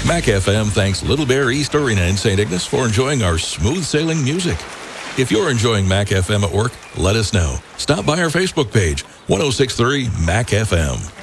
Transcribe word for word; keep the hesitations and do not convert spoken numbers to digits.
Mac F M thanks Little Bear East Arena in Saint Ignace for enjoying our smooth sailing music. If you're enjoying Mac F M at work, let us know. Stop by our Facebook page, one oh six point three Mac F M.